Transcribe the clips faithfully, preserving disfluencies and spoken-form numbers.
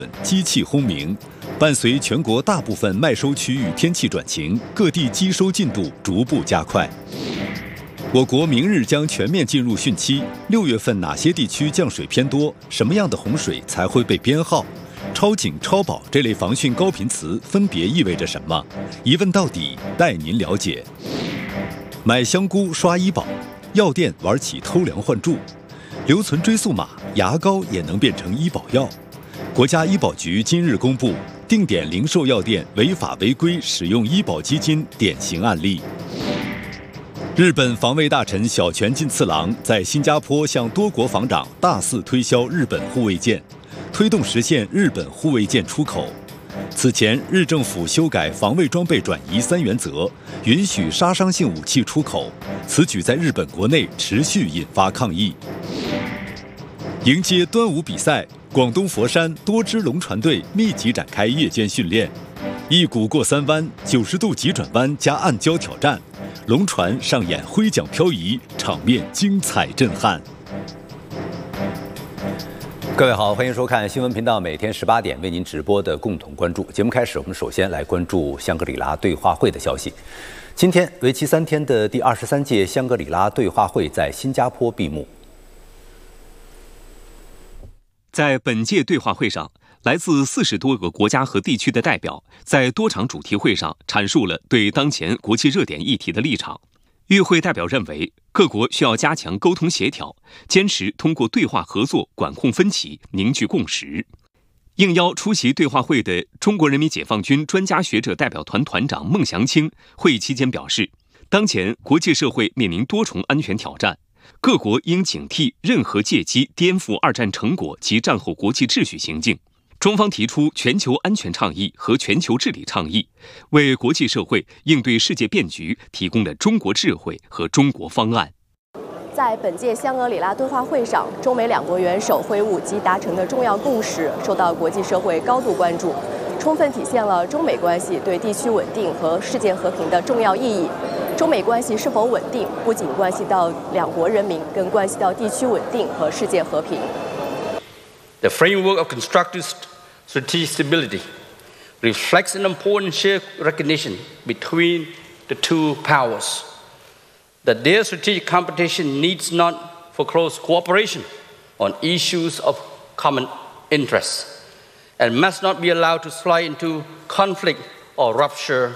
机器轰鸣，伴随全国大部分麦收区域天气转晴，各地机收进度逐步加快。我国明日将全面进入汛期，六月份哪些地区降水偏多？什么样的洪水才会被编号？超警、超保这类防汛高频词分别意味着什么？一问到底，带您了解。买香菇刷医保，药店玩起偷梁换柱，留存追溯码，牙膏也能变成医保药。国家医保局今日公布定点零售药店违法违规使用医保基金典型案例。日本防卫大臣小泉进次郎在新加坡向多国防长大肆推销日本护卫舰，推动实现日本护卫舰出口。此前，日政府修改防卫装备转移三原则，允许杀伤性武器出口，此举在日本国内持续引发抗议。迎接端午比赛，广东佛山多支龙船队密集展开夜间训练，一鼓过三弯，九十度急转弯加暗礁挑战，龙船上演挥桨漂移，场面精彩震撼。 各位好，欢迎收看新闻频道每天十八点为您直播的共同关注节目。开始，我们首先来关注香格里拉对话会的消息。今天，为期三天的第二十三届香格里拉对话会在新加坡闭幕。 在本届对话会上，来自四十多个国家和地区的代表在多场主题会上阐述了对当前国际热点议题的立场。与会代表认为，各国需要加强沟通协调，坚持通过对话合作管控分歧，凝聚共识。应邀出席对话会的中国人民解放军专家学者代表团团长孟祥青会议期间表示，当前国际社会面临多重安全挑战，各国应警惕任何借机颠覆二战成果及战后国际秩序行径。中方提出全球安全倡议和全球治理倡议，为国际社会应对世界变局提供了中国智慧和中国方案。 在本届香格里拉对话会上，中美两国元首会晤及达成的重要共识受到国际社会高度关注，充分体现了中美关系对地区稳定和世界和平的重要意义。中美关系是否稳定，不仅关系到两国人民，更关系到地区稳定和世界和平。 The framework of constructive strategic stability reflects an important shared recognition between the two powers that their strategic competition needs not for close cooperation on issues of common interest and must not be allowed to slide into conflict or rupture.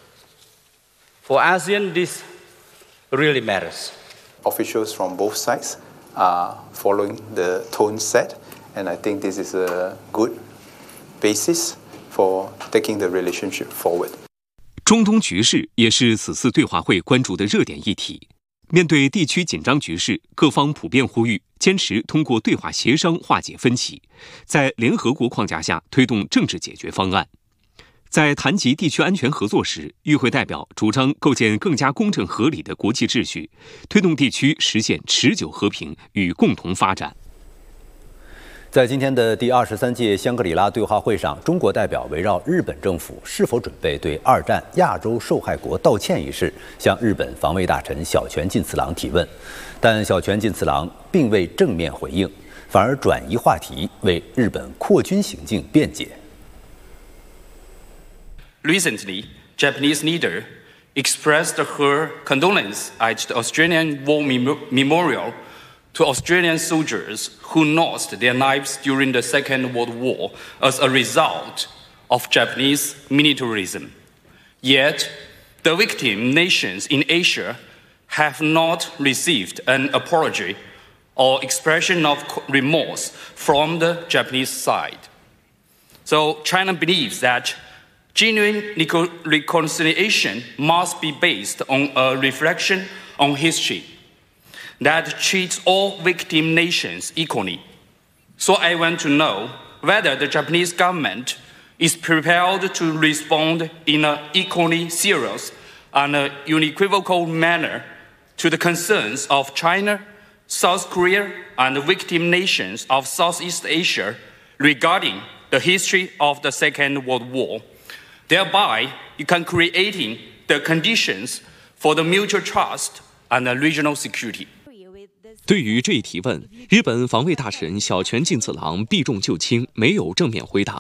For ASEAN, this really matters. Officials from both sides are following the tone set, and I think this is a good basis for taking the relationship forward. 中东局势也是此次对话会关注的热点议题。面对地区紧张局势，各方普遍呼吁坚持通过对话协商化解分歧，在联合国框架下推动政治解决方案。在谈及地区安全合作时，与会代表主张构建更加公正合理的国际秩序，推动地区实现持久和平与共同发展。 在今天的第二十三届香格里拉对话会上，中国代表围绕日本政府是否准备对二战亚洲受害国道歉一事，向日本防卫大臣小泉进次郎提问，但小泉进次郎并未正面回应，反而转移话题，为日本扩军行径辩解。 Recently, Japanese leader expressed her condolence at the Australian War Memorial to Australian soldiers who lost their lives during the Second World War as a result of Japanese militarism. Yet, the victim nations in Asia have not received an apology or expression of remorse from the Japanese side. So China believes that genuine reconciliation must be based on a reflection on history that treats all victim nations equally. So I want to know whether the Japanese government is prepared to respond in an equally serious and unequivocal manner to the concerns of China, South Korea, and the victim nations of Southeast Asia regarding the history of the Second World War. Thereby, you can creating the conditions for the mutual trust and the regional security. 对于这一提问，日本防卫大臣小泉进次郎避重就轻，没有正面回答。